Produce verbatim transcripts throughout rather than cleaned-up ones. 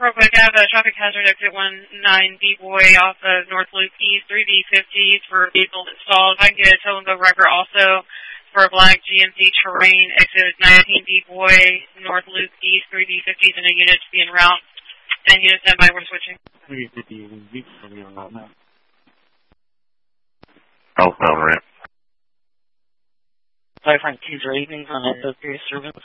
real quick, I have a traffic hazard exit one nine B-Boy off of North Loop East, three B fifty for a vehicle that stalled. If I can get a tow and go record also for a black G M C Terrain, exit nineteen B-Boy, North Loop East, three B fifty, and a unit to be en route. And unit standby, we're switching. three B fifty, will be en route now. Oh, over it. Sorry, Frank, keys are evenings on S O three service.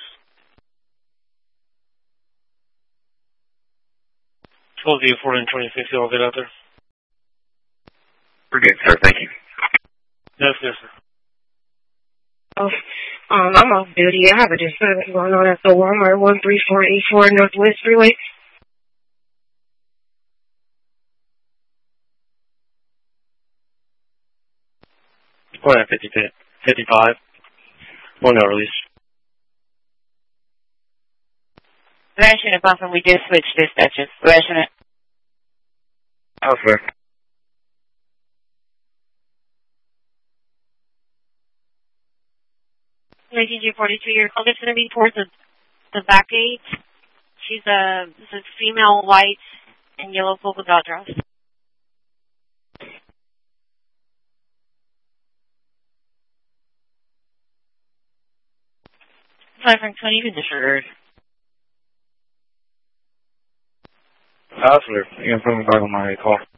twelve D four and twenty-six, you all good out there? We're good, sir. Thank you. Yes, yes, sir. Oh, um, I'm off duty. I have a disturbance going on at the Walmart one three four eight four Northwest Freeway. One at fifty, fifty-five. One no release. Ration and Buffalo, we did switch dispatches. Ration it. Elsewhere. nineteen G forty-two, your call is going to be towards the, the back gate. She's a, a female, white, and yellow polka dot dress. Hi, Frank twenty, you can disregard. Elsewhere. You can put me back on my call.